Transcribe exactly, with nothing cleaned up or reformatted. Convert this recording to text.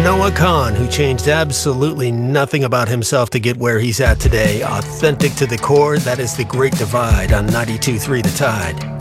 Noah Kahan, who changed absolutely nothing about himself to get where he's at today. Authentic to the core, that is The Great Divide on ninety-two point three The Tide.